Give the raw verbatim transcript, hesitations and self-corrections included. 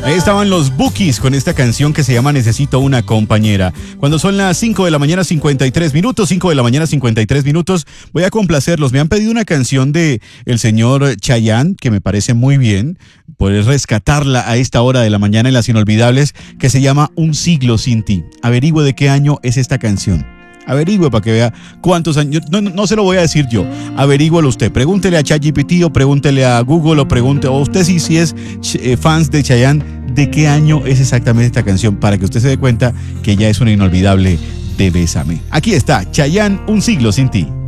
Ahí estaban los Bukis con esta canción que se llama Necesito una compañera. Cuando son las cinco de la mañana cincuenta y tres minutos, cinco de la mañana cincuenta y tres minutos, voy a complacerlos. Me han pedido una canción de el señor Chayanne, que me parece muy bien, poder rescatarla a esta hora de la mañana en Las Inolvidables, que se llama Un siglo sin ti. Averigüe de qué año es esta canción. Averigüe para que vea cuántos años. No, no, no se lo voy a decir yo. Averigüelo usted. Pregúntele a ChatGPT o pregúntele a Google o pregunte, o usted si, si es eh, fans de Chayanne, de qué año es exactamente esta canción para que usted se dé cuenta que ya es una inolvidable de Bésame. Aquí está, Chayanne, Un siglo sin ti.